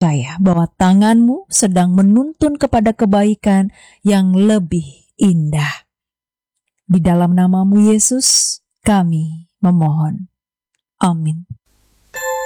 percaya bahwa tangan-Mu sedang menuntun kepada kebaikan yang lebih indah. Di dalam nama-Mu Yesus, kami memohon. Amin.